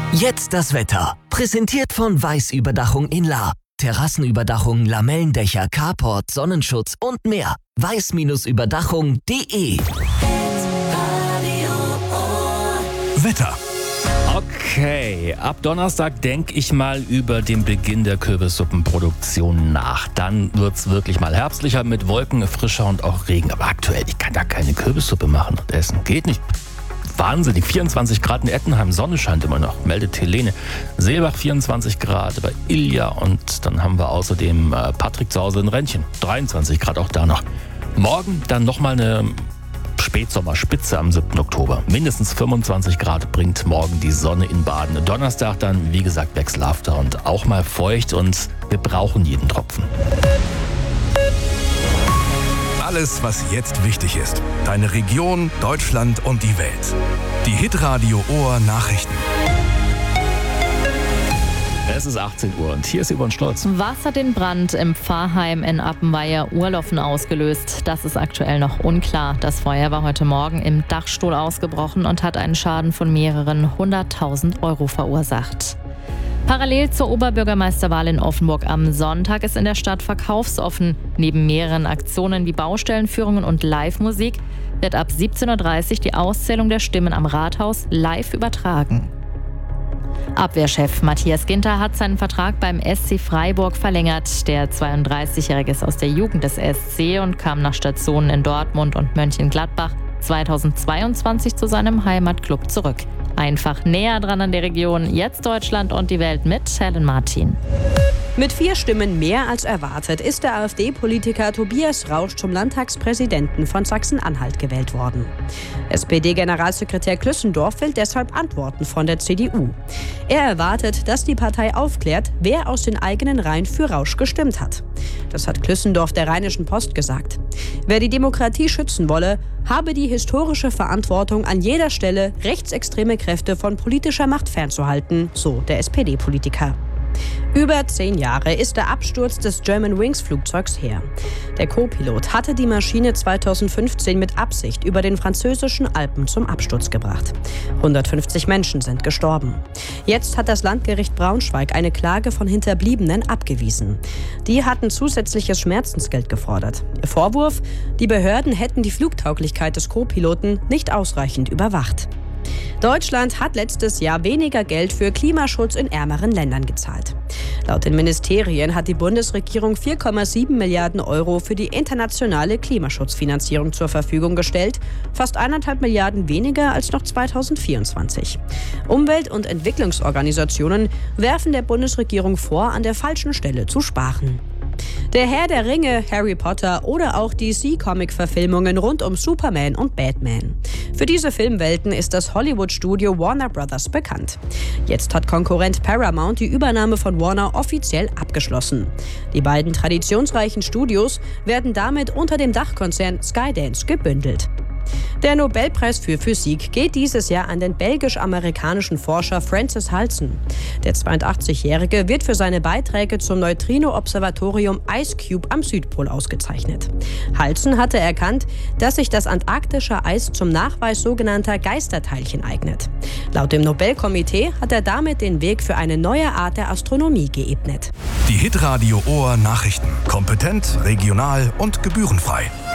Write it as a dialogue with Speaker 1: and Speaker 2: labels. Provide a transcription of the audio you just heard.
Speaker 1: Jetzt das Wetter. Präsentiert von Weiß-Überdachung in Lahr. Terrassenüberdachung, Lamellendächer, Carport, Sonnenschutz und mehr. weiß-überdachung.de.
Speaker 2: Wetter.
Speaker 3: Okay, ab Donnerstag denke ich mal über den Beginn der Kürbissuppenproduktion nach. Dann wird's wirklich mal herbstlicher mit Wolken, frischer und auch Regen. Aber aktuell, ich kann da keine Kürbissuppe machen und essen. Geht nicht. Wahnsinnig. 24 Grad in Ettenheim, Sonne scheint immer noch, meldet Helene. Seelbach 24 Grad, bei Ilja und dann haben wir außerdem Patrick zu Hause in Rentchen. 23 Grad auch da noch. Morgen dann nochmal eine Spätsommerspitze am 7. Oktober. Mindestens 25 Grad bringt morgen die Sonne in Baden. Donnerstag dann, wie gesagt, wechselhafter und auch mal feucht und wir brauchen jeden Tropfen.
Speaker 2: Alles, was jetzt wichtig ist. Deine Region, Deutschland und die Welt. Die Hitradio Ohr Nachrichten.
Speaker 3: Es ist 18 Uhr und hier ist Yvonne Stolz.
Speaker 4: Was hat den Brand im Pfarrheim in Appenweier-Urloffen ausgelöst? Das ist aktuell noch unklar. Das Feuer war heute Morgen im Dachstuhl ausgebrochen und hat einen Schaden von mehreren 100.000 Euro verursacht. Parallel zur Oberbürgermeisterwahl in Offenburg am Sonntag ist in der Stadt verkaufsoffen. Neben mehreren Aktionen wie Baustellenführungen und Live-Musik wird ab 17.30 Uhr die Auszählung der Stimmen am Rathaus live übertragen. Abwehrchef Matthias Ginter hat seinen Vertrag beim SC Freiburg verlängert. Der 32-Jährige ist aus der Jugend des SC und kam nach Stationen in Dortmund und Mönchengladbach 2022 zu seinem Heimatclub zurück. Einfach näher dran an der Region, jetzt Deutschland und die Welt mit Helen Martin.
Speaker 5: Mit 4 Stimmen mehr als erwartet ist der AfD-Politiker Tobias Rausch zum Landtagspräsidenten von Sachsen-Anhalt gewählt worden. SPD-Generalsekretär Klüssendorf will deshalb Antworten von der CDU. Er erwartet, dass die Partei aufklärt, wer aus den eigenen Reihen für Rausch gestimmt hat. Das hat Klüssendorf der Rheinischen Post gesagt. Wer die Demokratie schützen wolle, habe die historische Verantwortung, an jeder Stelle rechtsextreme Kräfte von politischer Macht fernzuhalten, so der SPD-Politiker. Über 10 Jahre ist der Absturz des Germanwings-Flugzeugs her. Der Co-Pilot hatte die Maschine 2015 mit Absicht über den französischen Alpen zum Absturz gebracht. 150 Menschen sind gestorben. Jetzt hat das Landgericht Braunschweig eine Klage von Hinterbliebenen abgewiesen. Die hatten zusätzliches Schmerzensgeld gefordert. Ihr Vorwurf: Die Behörden hätten die Flugtauglichkeit des Co-Piloten nicht ausreichend überwacht. Deutschland hat letztes Jahr weniger Geld für Klimaschutz in ärmeren Ländern gezahlt. Laut den Ministerien hat die Bundesregierung 4,7 Milliarden Euro für die internationale Klimaschutzfinanzierung zur Verfügung gestellt, fast 1,5 Milliarden weniger als noch 2024. Umwelt- und Entwicklungsorganisationen werfen der Bundesregierung vor, an der falschen Stelle zu sparen. Der Herr der Ringe, Harry Potter oder auch DC-Comic-Verfilmungen rund um Superman und Batman. Für diese Filmwelten ist das Hollywood-Studio Warner Brothers bekannt. Jetzt hat Konkurrent Paramount die Übernahme von Warner offiziell abgeschlossen. Die beiden traditionsreichen Studios werden damit unter dem Dachkonzern Skydance gebündelt. Der Nobelpreis für Physik geht dieses Jahr an den belgisch-amerikanischen Forscher Francis Halsen. Der 82-Jährige wird für seine Beiträge zum Neutrino-Observatorium IceCube am Südpol ausgezeichnet. Halsen hatte erkannt, dass sich das antarktische Eis zum Nachweis sogenannter Geisterteilchen eignet. Laut dem Nobelkomitee hat er damit den Weg für eine neue Art der Astronomie geebnet.
Speaker 2: Die Hitradio Ohr Nachrichten. Kompetent, regional und gebührenfrei.